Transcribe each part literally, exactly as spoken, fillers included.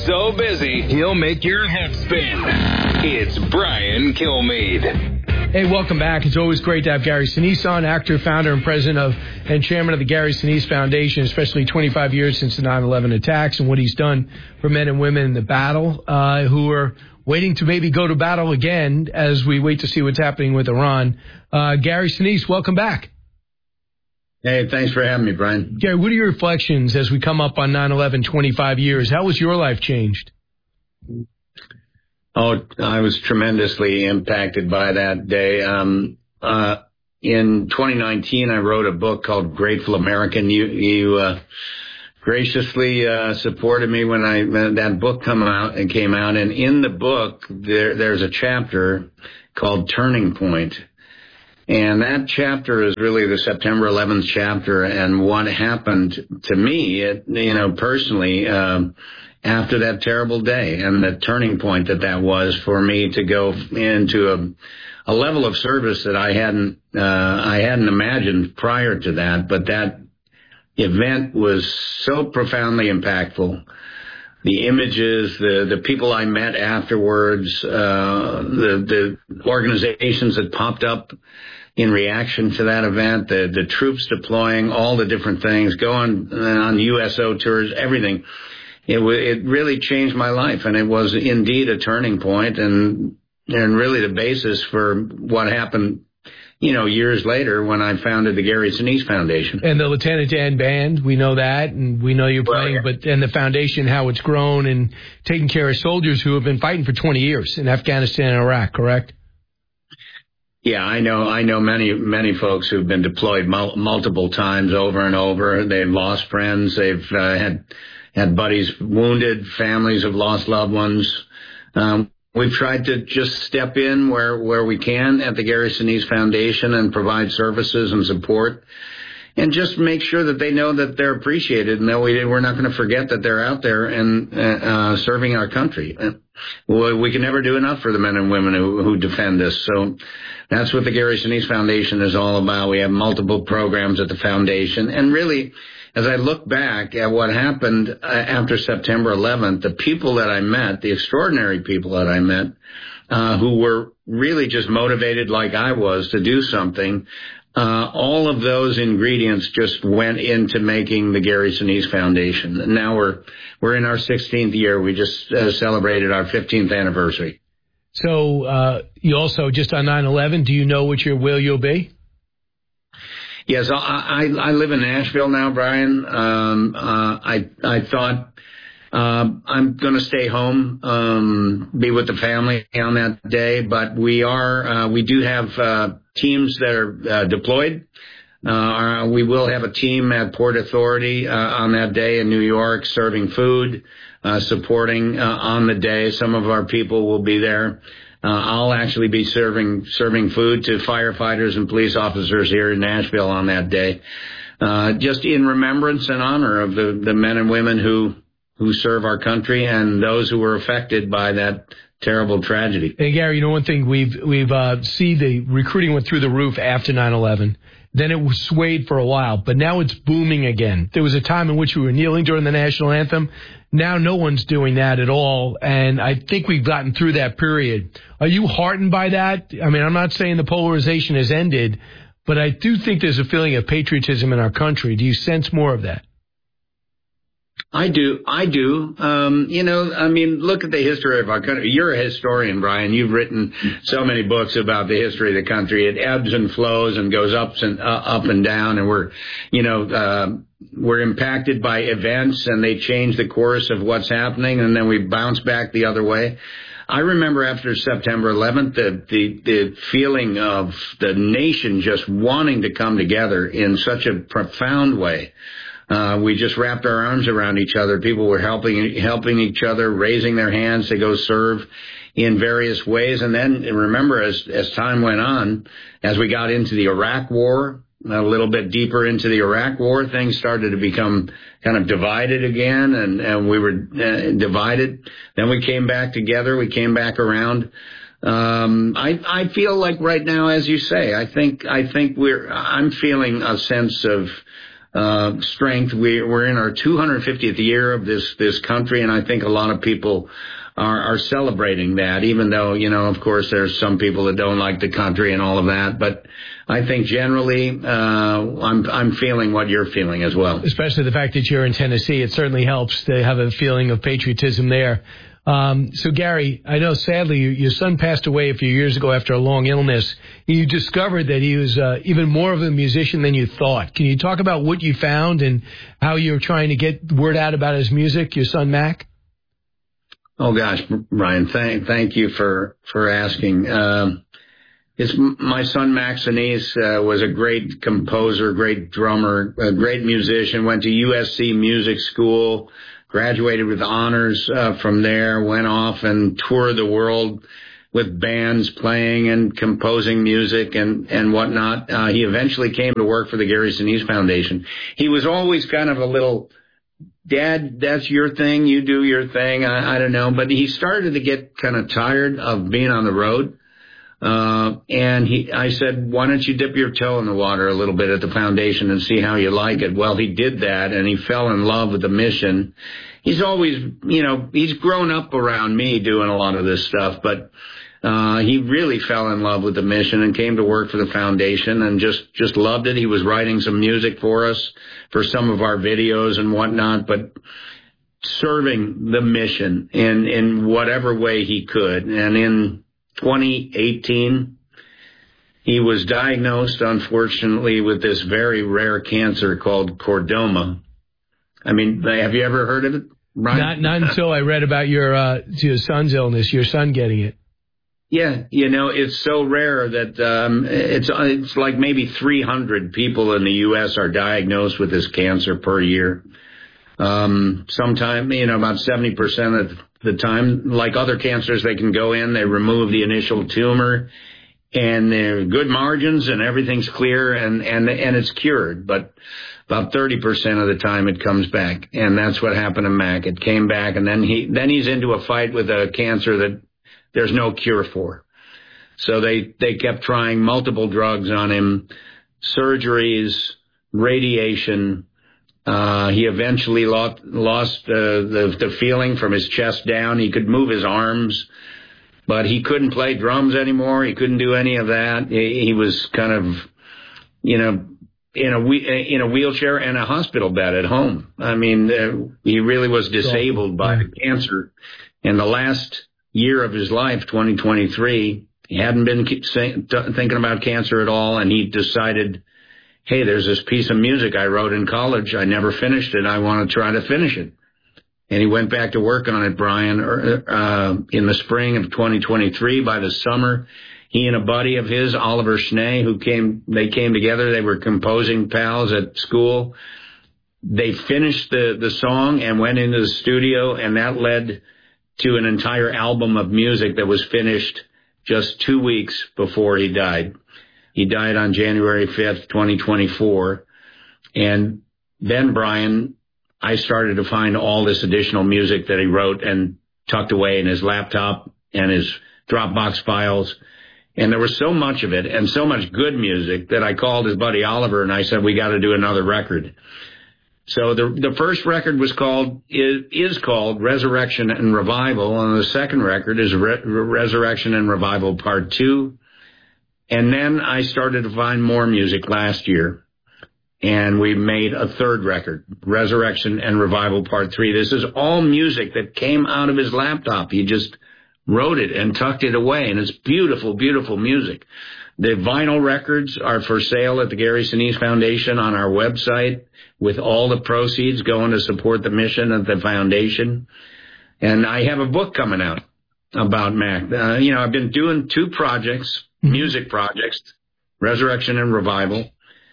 so busy, he'll make your head spin. It's Brian Kilmeade. Hey, welcome back. It's always great to have Gary Sinise on, actor, founder, and president of and chairman of the Gary Sinise Foundation, especially twenty-five years since the nine eleven attacks and what he's done for men and women in the battle uh, who are waiting to maybe go to battle again as we wait to see what's happening with Iran. Uh, Gary Sinise, welcome back. Hey, thanks for having me, Brian. Gary, what are your reflections as we come up on nine eleven, twenty-five years? How was your life changed? Oh, I was tremendously impacted by that day. Um, uh, in twenty nineteen, I wrote a book called Grateful American. You, you, uh, graciously, uh, supported me when I, when that book come out and came out. And in the book, there, there's a chapter called Turning Point. And that chapter is really the September eleventh chapter and what happened to me, it, you know, personally, um, after that terrible day and the turning point that that was for me to go into a, a level of service that I hadn't, uh, I hadn't imagined prior to that. But that event was so profoundly impactful. The images, the, the people I met afterwards, uh, the, the organizations that popped up in reaction to that event, the, the troops deploying, all the different things, going on U S O tours, everything. It w- it really changed my life, and it was indeed a turning point, and and really the basis for what happened, you know, years later when I founded the Gary Sinise Foundation. And the Lieutenant Dan Band, we know that, and we know you're playing, well, yeah. but and the foundation, how it's grown and taking care of soldiers who have been fighting for twenty years in Afghanistan and Iraq, correct? Yeah, I know. I know many, many folks who've been deployed mul- multiple times over and over. They've lost friends. They've uh, had had buddies wounded. Families have lost loved ones. Um, we've tried to just step in where where we can at the Gary Sinise Foundation and provide services and support, and just make sure that they know that they're appreciated and that we, we're not going to forget that they're out there and uh, serving our country. We can never do enough for the men and women who, who defend us. So that's what the Gary Sinise Foundation is all about. We have multiple programs at the foundation. And really, as I look back at what happened after September eleventh, the people that I met, the extraordinary people that I met, uh, who were really just motivated like I was to do something, Uh, all of those ingredients just went into making the Gary Sinise Foundation. And now we're we're in our sixteenth year. We just uh, celebrated our fifteenth anniversary. So uh, you also, just on nine eleven, do you know what your will you'll be? Yes, I, I, I live in Nashville now, Brian. Um, uh, I I thought uh, I'm going to stay home, um, be with the family on that day. But we are uh, we do have uh, teams that are uh, deployed. Uh, we will have a team at Port Authority uh, on that day in New York, serving food, uh, supporting uh, on the day. Some of our people will be there. Uh, I'll actually be serving serving food to firefighters and police officers here in Nashville on that day, uh, just in remembrance and honor of the, the men and women who who serve our country and those who were affected by that terrible tragedy. Hey, Gary, you know, one thing we've we've uh, see the recruiting went through the roof after nine eleven. Then it was swayed for a while, but now it's booming again. There was a time in which we were kneeling during the national anthem. Now no one's doing that at all, and I think we've gotten through that period. Are you heartened by that? I mean, I'm not saying the polarization has ended, but I do think there's a feeling of patriotism in our country. Do you sense more of that? I do. I do. Um, you know, I mean, look at the history of our country. You're a historian, Brian. You've written so many books about the history of the country. It ebbs and flows and goes ups and uh, up and down. And we're, you know, uh, we're impacted by events and they change the course of what's happening. And then we bounce back the other way. I remember after September eleventh, the, the, the feeling of the nation just wanting to come together in such a profound way. Uh, we just wrapped our arms around each other. People were helping helping each other, raising their hands to go serve in various ways. And then remember, as as time went on, as we got into the Iraq War, a little bit deeper into the Iraq War, things started to become kind of divided again, and, and we were uh, divided. Then we came back together. We came back around. Um, I, I feel like right now, as you say, I think I think we're I'm feeling a sense of uh, strength. We, we're in our two hundred fiftieth year of this, this country, and I think a lot of people are, are celebrating that, even though, you know, of course, there's some people that don't like the country and all of that. But I think generally, uh, I'm, I'm feeling what you're feeling as well. Especially the fact that you're in Tennessee. It certainly helps to have a feeling of patriotism there. Um, so, Gary, I know sadly your son passed away a few years ago after a long illness. You discovered that he was uh, even more of a musician than you thought. Can you talk about what you found and how you're trying to get word out about his music, your son Mac? Oh, gosh, Brian, thank, thank you for, for asking. Um, it's my son Max Sinise, uh, was a great composer, great drummer, a great musician, went to U S C Music School, graduated with honors uh, from there, went off and toured the world with bands playing and composing music and, and whatnot. Uh, he eventually came to work for the Gary Sinise Foundation. He was always kind of a little, Dad, that's your thing, you do your thing, I, I don't know. But he started to get kind of tired of being on the road. Uh, and he, I said, why don't you dip your toe in the water a little bit at the foundation and see how you like it? Well, he did that, and he fell in love with the mission. He's always, you know, he's grown up around me doing a lot of this stuff, but uh, he really fell in love with the mission and came to work for the foundation and just, just loved it. He was writing some music for us for some of our videos and whatnot, but serving the mission in, in whatever way he could. And in twenty eighteen, he was diagnosed, unfortunately, with this very rare cancer called chordoma. I mean, have you ever heard of it, Brian? Not, not until I read about your uh, your son's illness, your son getting it. Yeah, you know, it's so rare that um, it's it's like maybe three hundred people in the U S are diagnosed with this cancer per year. Um, sometime, you know, about seventy percent of the time, like other cancers, they can go in, they remove the initial tumor, and there are good margins and everything's clear and, and, and it's cured. But about thirty percent of the time it comes back. And that's what happened to Mac. It came back, and then he, then he's into a fight with a cancer that there's no cure for. So they, they kept trying multiple drugs on him, surgeries, radiation. Uh, he eventually lost, lost uh, the, the feeling from his chest down. He could move his arms, but he couldn't play drums anymore. He couldn't do any of that. He, he was kind of, you know, in a, in a wheelchair and a hospital bed at home. I mean, uh, he really was disabled by the cancer. In the last year of his life, twenty twenty-three, he hadn't been thinking about cancer at all, and he decided, hey, there's this piece of music I wrote in college. I never finished it. I want to try to finish it. And he went back to work on it, Brian, uh, in the spring of twenty twenty-three. By the summer, he and a buddy of his, Oliver Schnee, who came, they came together. They were composing pals at school. They finished the, the song and went into the studio, and that led to an entire album of music that was finished just two weeks before he died. He died on January fifth, twenty twenty-four. And then, Brian, I started to find all this additional music that he wrote and tucked away in his laptop and his Dropbox files. And there was so much of it and so much good music that I called his buddy Oliver and I said, we got to do another record. So the the first record was called, is, is called Resurrection and Revival. And the second record is Re- Resurrection and Revival Part Two. And then I started to find more music last year, and we made a third record, Resurrection and Revival Part Three. This is all music that came out of his laptop. He just wrote it and tucked it away, and it's beautiful, beautiful music. The vinyl records are for sale at the Gary Sinise Foundation on our website, with all the proceeds going to support the mission of the foundation. And I have a book coming out about Mac. Uh, you know, I've been doing two projects, music projects, Resurrection and Revival,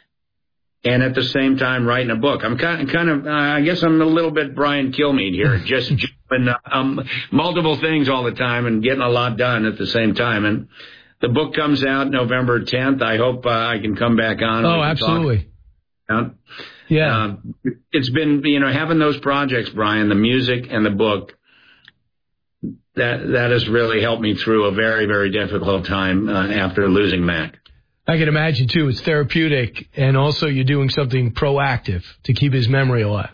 and at the same time writing a book. I'm kind of, kind of uh, I guess I'm a little bit Brian Kilmeade here, just doing um, multiple things all the time and getting a lot done at the same time. And the book comes out November tenth. I hope uh, I can come back on. Oh, absolutely. Talk. Yeah. Uh, it's been, you know, having those projects, Brian, the music and the book, That that has really helped me through a very, very difficult time uh, after losing Mac. I can imagine, too, it's therapeutic, and also you're doing something proactive to keep his memory alive.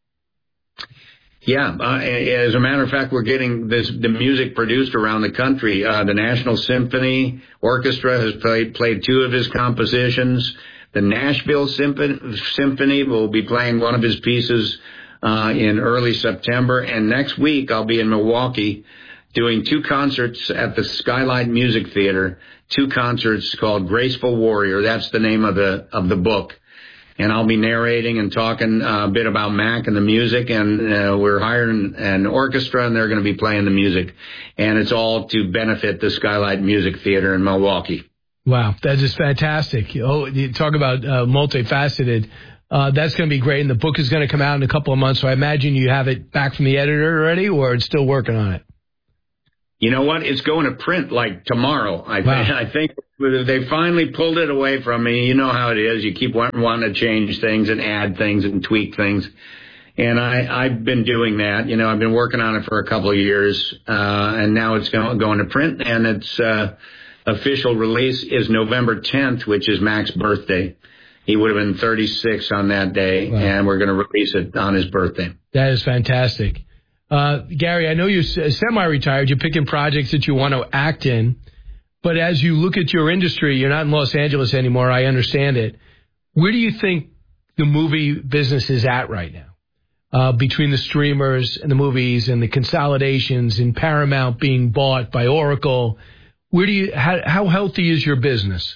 Yeah, uh, as a matter of fact, we're getting this the music produced around the country. Uh, the National Symphony Orchestra has played, played two of his compositions. The Nashville Symphony, Symphony will be playing one of his pieces uh, in early September. And next week, I'll be in Milwaukee doing two concerts at the Skylight Music Theater, two concerts called Graceful Warrior. That's the name of the of the book. And I'll be narrating and talking uh, a bit about Mac and the music, and uh, we're hiring an orchestra, and they're going to be playing the music. And it's all to benefit the Skylight Music Theater in Milwaukee. Wow, that is fantastic. Oh, you talk about uh, multifaceted. Uh, that's going to be great, and the book is going to come out in a couple of months, so I imagine you have it back from the editor already, or it's still working on it? You know what? It's going to print like tomorrow. I, wow. th- I think they finally pulled it away from me. You know how it is. You keep wanting, wanting to change things and add things and tweak things. And I, I've been doing that. You know, I've been working on it for a couple of years, uh, and now it's going, going to print, and its uh, official release is November tenth, which is Mac's birthday. He would have been thirty-six on that day, wow. and we're going to release it on his birthday. That is fantastic. Uh, Gary, I know you're semi-retired. You're picking projects that you want to act in. But as you look at your industry, you're not in Los Angeles anymore. I understand it. Where do you think the movie business is at right now? Uh, between the streamers and the movies and the consolidations and Paramount being bought by Oracle, where do you, how, how healthy is your business?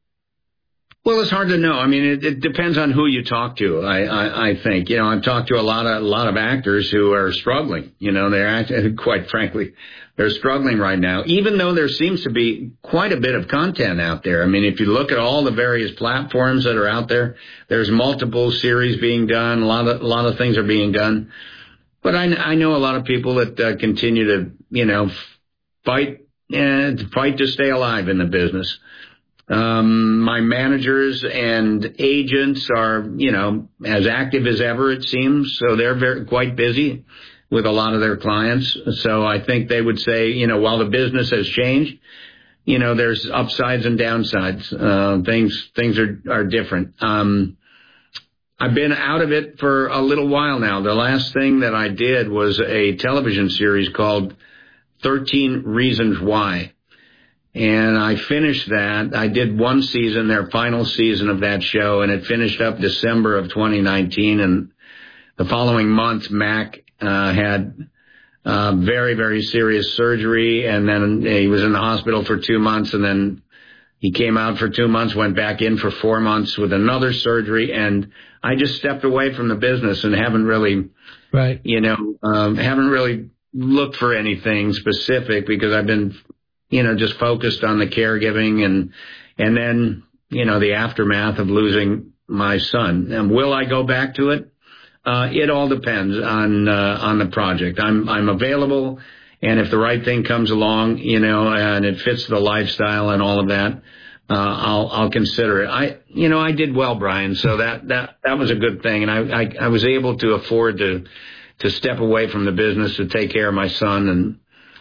Well, it's hard to know. I mean, it, it depends on who you talk to. I, I, I think, you know, I've talked to a lot of a lot of actors who are struggling. You know, they're act, quite frankly, they're struggling right now. Even though there seems to be quite a bit of content out there. I mean, if you look at all the various platforms that are out there, there's multiple series being done. A lot of a lot of things are being done. But I, I know a lot of people that uh, continue to, you know, fight and fight to stay alive in the business. Um, my managers and agents are, you know, as active as ever, it seems. So they're very, quite busy with a lot of their clients. So I think they would say, you know, while the business has changed, you know, there's upsides and downsides. Uh, things, things are, are different. Um, I've been out of it for a little while now. The last thing that I did was a television series called thirteen Reasons Why. And I finished that. I did one season, their final season of that show, and it finished up December of twenty nineteen. And the following month, Mac uh, had uh, very, very serious surgery, and then he was in the hospital for two months, and then he came out for two months, went back in for four months with another surgery, and I just stepped away from the business and haven't really, right. you know, um, haven't really looked for anything specific because I've been, you know, just focused on the caregiving and, and then, you know, the aftermath of losing my son. And will I go back to it? Uh, it all depends on, uh, on the project. I'm, I'm available. And if the right thing comes along, you know, and it fits the lifestyle and all of that, uh, I'll, I'll consider it. I, you know, I did well, Brian. So that, that, that was a good thing. And I, I, I was able to afford to, to step away from the business to take care of my son and,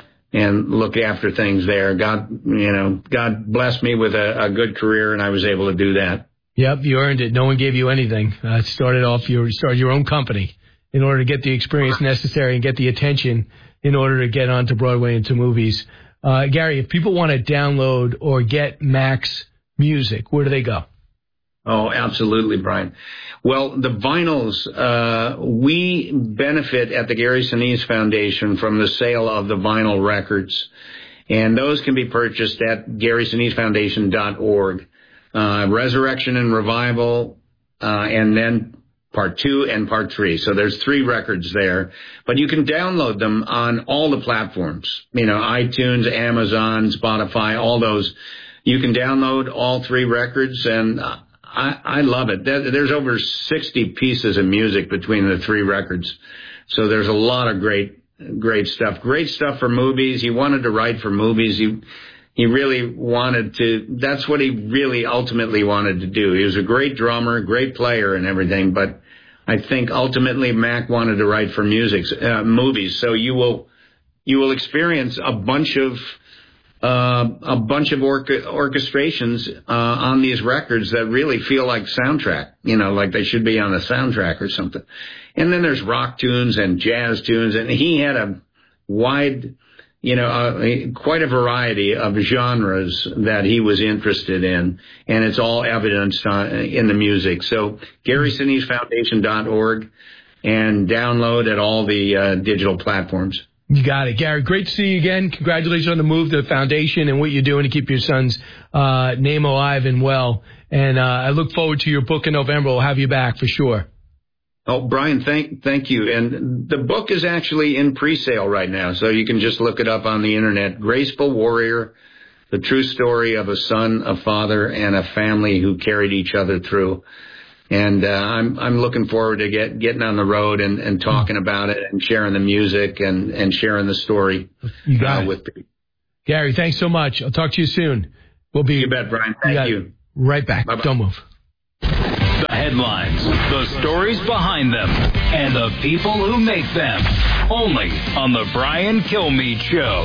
and look after things there. God, you know, God blessed me with a, a good career, and I was able to do that. Yep, you earned it. No one gave you anything. Uh, started off, you started your own company in order to get the experience necessary and get the attention in order to get onto Broadway and to movies. Uh, Gary, if people want to download or get Mac's music, where do they go? Oh, absolutely, Brian. Well, the vinyls, uh, we benefit at the Gary Sinise Foundation from the sale of the vinyl records, and those can be purchased at gary sinise foundation dot org. Uh, Resurrection and Revival, uh, and then part two and part three. So there's three records there, but you can download them on all the platforms, you know, iTunes, Amazon, Spotify, all those. You can download all three records, and uh, I, I love it. There's over sixty pieces of music between the three records. So there's a lot of great, great stuff. Great stuff for movies. He wanted to write for movies. He, he really wanted to, that's what he really ultimately wanted to do. He was a great drummer, great player and everything, but I think ultimately Mac wanted to write for music, uh, movies. So you will, you will experience a bunch of uh, a bunch of orca- orchestrations uh, on these records that really feel like soundtrack, you know, like they should be on a soundtrack or something. And then there's rock tunes and jazz tunes, and he had a wide, you know, uh, quite a variety of genres that he was interested in, and it's all evidenced uh, in the music. So Gary Sinise Foundation dot org, and download at all the uh, digital platforms. You got it, Gary. Great to see you again. Congratulations on the move to the foundation and what you're doing to keep your son's uh, name alive and well. And uh, I look forward to your book in November. We'll have you back for sure. Oh, Brian, thank thank you. And the book is actually in pre-sale right now, so you can just look it up on the internet. Graceful Warrior, the true story of a son, a father, and a family who carried each other through. And uh, I'm I'm looking forward to get getting on the road and, and talking about it and sharing the music and, and sharing the story. You got uh, it. with people. Gary, thanks so much. I'll talk to you soon. We'll be. You bet, Brian. Thank you. you. Right back. Bye-bye. Don't move. The headlines, the stories behind them, and the people who make them. Only on the Brian Kilmeade Show.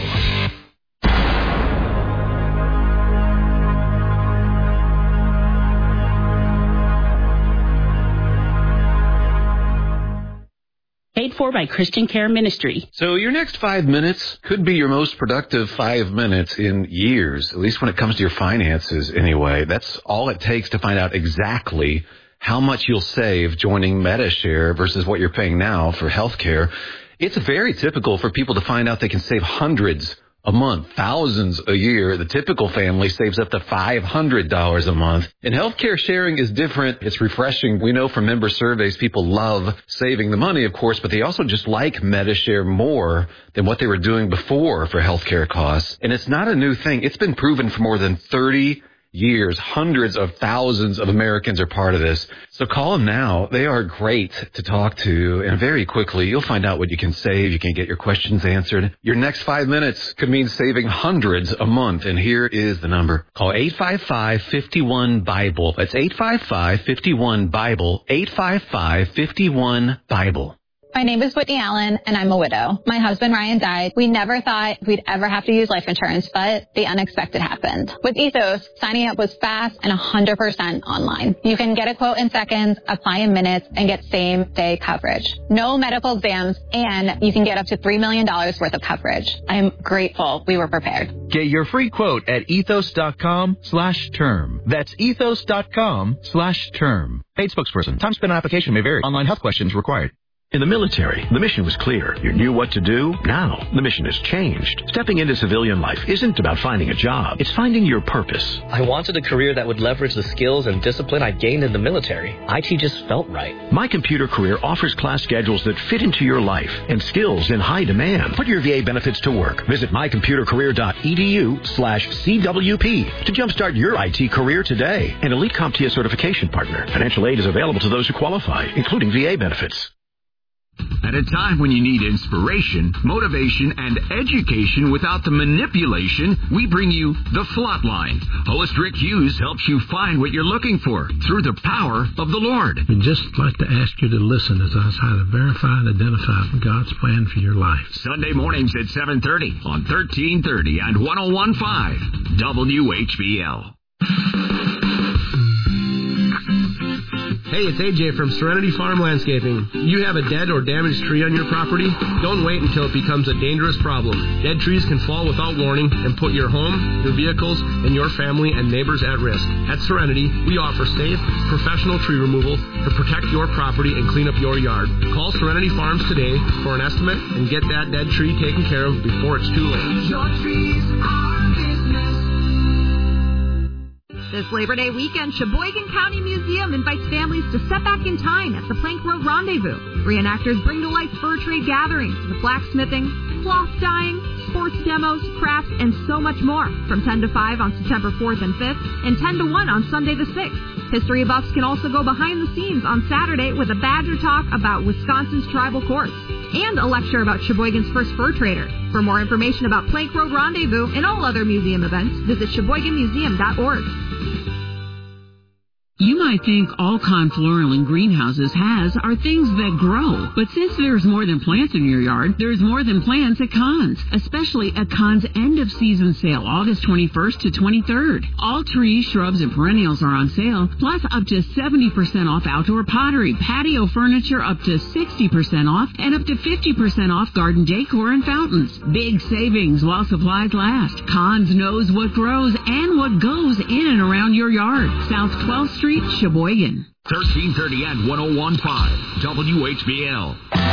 Paid for by Christian Care Ministry. So your next five minutes could be your most productive five minutes in years, at least when it comes to your finances anyway. That's all it takes to find out exactly how much you'll save joining Medi-Share versus what you're paying now for health care. It's very typical for people to find out they can save hundreds a month, thousands a year. The typical family saves up to five hundred dollars a month. And healthcare sharing is different. It's refreshing. We know from member surveys, people love saving the money, of course, but they also just like Medi-Share more than what they were doing before for healthcare costs. And it's not a new thing. It's been proven for more than thirty years. Hundreds of thousands of Americans are part of this. So call them now. They are great to talk to. And very quickly, you'll find out what you can save. You can get your questions answered. Your next five minutes could mean saving hundreds a month. And here is the number. Call eight five five, five one, Bible. That's eight five five, five one, Bible. eight five five, five one, Bible. My name is Whitney Allen, and I'm a widow. My husband, Ryan, died. We never thought we'd ever have to use life insurance, but the unexpected happened. With Ethos, signing up was fast and one hundred percent online. You can get a quote in seconds, apply in minutes, and get same-day coverage. No medical exams, and you can get up to three million dollars worth of coverage. I'm grateful we were prepared. Get your free quote at ethos.com slash term. That's ethos.com slash term. Paid spokesperson. Time spent on application may vary. Online health questions required. In the military, the mission was clear. You knew what to do. Now, the mission has changed. Stepping into civilian life isn't about finding a job. It's finding your purpose. I wanted a career that would leverage the skills and discipline I gained in the military. I T just felt right. My Computer Career offers class schedules that fit into your life and skills in high demand. Put your V A benefits to work. Visit mycomputercareer.edu slash CWP to jumpstart your I T career today. An Elite CompTIA certification partner. Financial aid is available to those who qualify, including V A benefits. At a time when you need inspiration, motivation, and education without the manipulation, we bring you The Flatline. Host Rick Hughes helps you find what you're looking for through the power of the Lord. We'd just like to ask you to listen as I try to verify and identify God's plan for your life. Sunday mornings at seven thirty on thirteen thirty and one oh one point five W H B L. Hey, it's A J from Serenity Farm Landscaping. You have a dead or damaged tree on your property? Don't wait until it becomes a dangerous problem. Dead trees can fall without warning and put your home, your vehicles, and your family and neighbors at risk. At Serenity, we offer safe, professional tree removal to protect your property and clean up your yard. Call Serenity Farms today for an estimate and get that dead tree taken care of before it's too late. Your trees are business. This Labor Day weekend, Sheboygan County Museum invites families to step back in time at the Plank Road Rendezvous. Reenactors bring to life fur trade gatherings with blacksmithing, cloth dyeing, sports demos, crafts, and so much more. From ten to five on September fourth and fifth, and ten to one on Sunday the sixth. History buffs can also go behind the scenes on Saturday with a Badger talk about Wisconsin's tribal courts and a lecture about Sheboygan's first fur trader. For more information about Plank Road Rendezvous and all other museum events, visit Sheboygan Museum dot org. You might think all Kahn Floral and Greenhouses has are things that grow, but since there's more than plants in your yard, there's more than plants at Kahn's, especially at Kahn's end-of-season sale, August twenty-first to twenty-third. All trees, shrubs, and perennials are on sale, plus up to seventy percent off outdoor pottery, patio furniture up to sixty percent off, and up to fifty percent off garden decor and fountains. Big savings while supplies last. Kahn's knows what grows and what goes in and around your yard. South twelfth Street, Sheboygan. thirteen thirty and one oh one point five W H B L.